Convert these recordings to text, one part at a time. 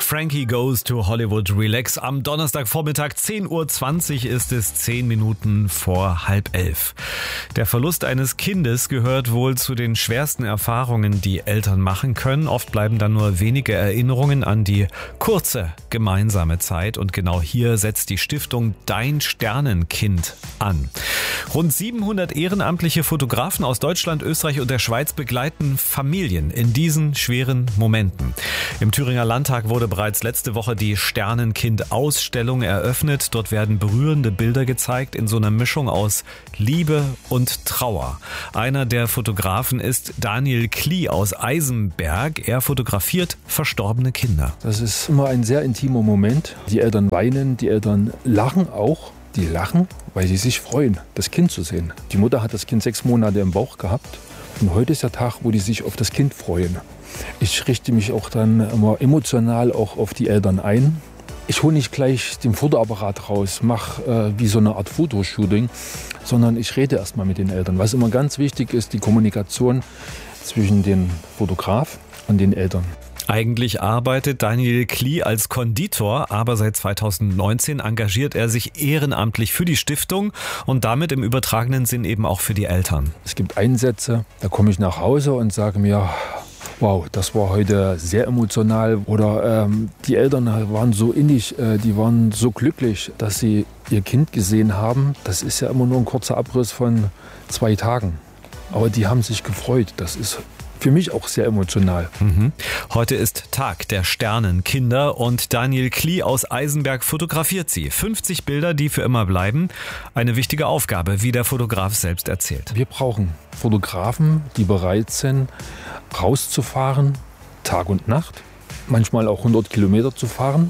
Frankie Goes to Hollywood Relax. Am Donnerstagvormittag 10:20 Uhr ist es 10 Minuten vor 10:30. Der Verlust eines Kindes gehört wohl zu den schwersten Erfahrungen, die Eltern machen können. Oft bleiben dann nur wenige Erinnerungen an die kurze gemeinsame Zeit. Und genau hier setzt die Stiftung Dein Sternenkind an. Rund 700 ehrenamtliche Fotografen aus Deutschland, Österreich und der Schweiz begleiten Familien in diesen schweren Momenten. Im Thüringer Landtag wurde bereits letzte Woche die Sternenkind-Ausstellung eröffnet. Dort werden berührende Bilder gezeigt in so einer Mischung aus Liebe und Trauer. Einer der Fotografen ist Daniel Klee aus Eisenberg. Er fotografiert verstorbene Kinder. Das ist immer ein sehr intimer Moment. Die Eltern weinen, die Eltern lachen auch. Die lachen, weil sie sich freuen, das Kind zu sehen. Die Mutter hat das Kind 6 Monate im Bauch gehabt. Und heute ist der Tag, wo die sich auf das Kind freuen. Ich richte mich auch dann immer emotional auch auf die Eltern ein. Ich hole nicht gleich den Fotoapparat raus, mache wie so eine Art Fotoshooting, sondern ich rede erstmal mit den Eltern. Was immer ganz wichtig ist, die Kommunikation zwischen dem Fotograf und den Eltern. Eigentlich arbeitet Daniel Klee als Konditor, aber seit 2019 engagiert er sich ehrenamtlich für die Stiftung und damit im übertragenen Sinn eben auch für die Eltern. Es gibt Einsätze, da komme ich nach Hause und sage mir, wow, das war heute sehr emotional. Oder die Eltern waren so innig, die waren so glücklich, dass sie ihr Kind gesehen haben. Das ist ja immer nur ein kurzer Abriss von 2 Tagen. Aber die haben sich gefreut. Das ist für mich auch sehr emotional. Heute ist Tag der Sternenkinder und Daniel Klee aus Eisenberg fotografiert sie. 50 Bilder, die für immer bleiben. Eine wichtige Aufgabe, wie der Fotograf selbst erzählt. Wir brauchen Fotografen, die bereit sind, rauszufahren, Tag und Nacht, manchmal auch 100 Kilometer zu fahren,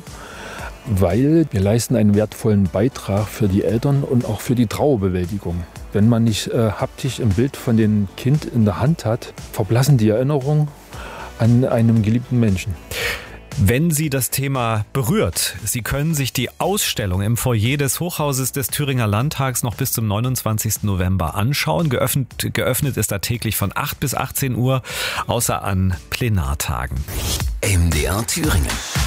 weil wir leisten einen wertvollen Beitrag für die Eltern und auch für die Trauerbewältigung. Wenn man nicht haptisch ein Bild von dem Kind in der Hand hat, verblassen die Erinnerungen an einem geliebten Menschen. Wenn Sie das Thema berührt, Sie können sich die Ausstellung im Foyer des Hochhauses des Thüringer Landtags noch bis zum 29. November anschauen. Geöffnet ist da täglich von 8 bis 18 Uhr, außer an Plenartagen. MDR Thüringen.